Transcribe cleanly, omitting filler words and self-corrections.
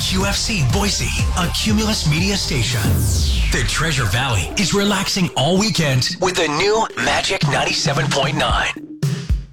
WQFC Boise, a Cumulus Media station. The Treasure Valley is relaxing all weekend with the new Magic 97.9.